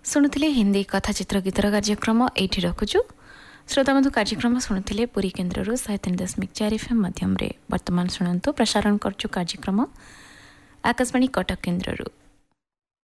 ଶୁଣୁଥିଲେ ହିନ୍ଦୀ କଥାଚିତ୍ର ଗୀତର କାର୍ଯ୍ୟକ୍ରମ ଏଇଠି ରଖୁଛୁ। ଶ୍ରୋତାବନ୍ଧୁ କାର୍ଯ୍ୟକ୍ରମ ଶୁଣୁଥିଲେ ପୁରୀ କେନ୍ଦ୍ରରୁ 103.4 FM ମାଧ୍ୟମରେ। ବର୍ତ୍ତମାନ ଶୁଣନ୍ତୁ ପ୍ରସାରଣ କରୁଛୁ କାର୍ଯ୍ୟକ୍ରମ ଆକାଶବାଣୀ କଟକ କେନ୍ଦ୍ରରୁ।